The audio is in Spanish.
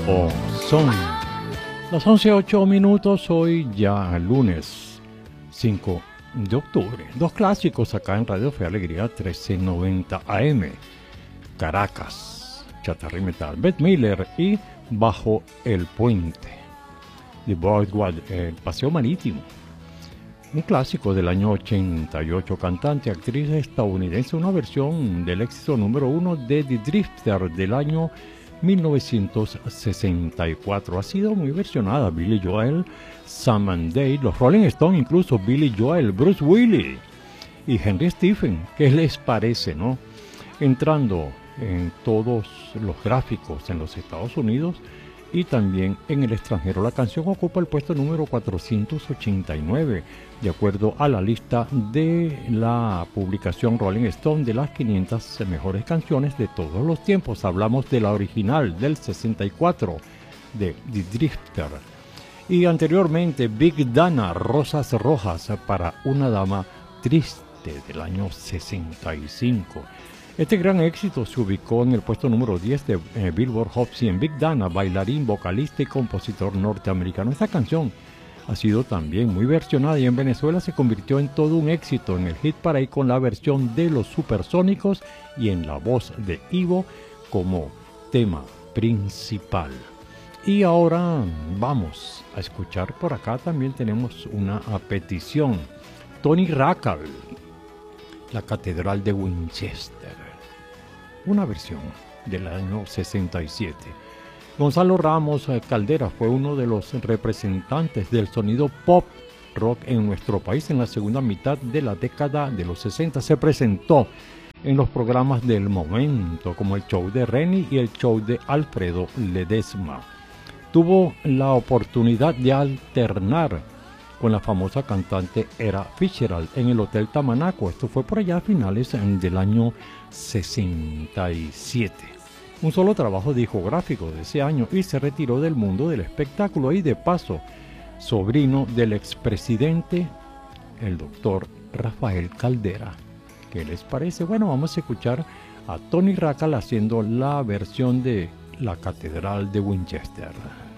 O son las 11:08, hoy ya lunes 5 de octubre. Dos clásicos acá en Radio Fe Alegría 1390 AM. Caracas, Chatarra y Metal, Beth Miller y Bajo el Puente. The Boardwalk, el Paseo Marítimo. Un clásico del año 88, cantante, actriz estadounidense, una versión del éxito número 1 de The Drifter del año 1964. Ha sido muy versionada. Billy Joel, Sam and Dave, los Rolling Stones, incluso Billy Joel, Bruce Willis y Henry Stephen. ¿Qué les parece, no? Entrando en todos los gráficos en los Estados Unidos y también en el extranjero. La canción ocupa el puesto número 489, de acuerdo a la lista de la publicación Rolling Stone de las 500 mejores canciones de todos los tiempos. Hablamos de la original del 64, de The Drifter. Y anteriormente Big Dana, Rosas Rojas para una dama triste, del año 65. Este gran éxito se ubicó en el puesto número 10 de Billboard Hot 100. Big Dana, bailarín, vocalista y compositor norteamericano. Esta canción ha sido también muy versionada y en Venezuela se convirtió en todo un éxito en el Hit Parade con la versión de los Supersónicos y en la voz de Ivo como tema principal. Y ahora vamos a escuchar, por acá también tenemos una petición. Tony Racal, La Catedral de Winchester, una versión del año 67. Gonzalo Ramos Caldera fue uno de los representantes del sonido pop rock en nuestro país en la segunda mitad de la década de los 60. Se presentó en los programas del momento como el show de Reni y el show de Alfredo Ledesma. Tuvo la oportunidad de alternar con la famosa cantante Ella Fitzgerald en el Hotel Tamanaco. Esto fue por allá a finales del año 67. Un solo trabajo discográfico de ese año y se retiró del mundo del espectáculo y de paso, sobrino del expresidente, el doctor Rafael Caldera. ¿Qué les parece? Bueno, vamos a escuchar a Tony Racal haciendo la versión de La Catedral de Winchester.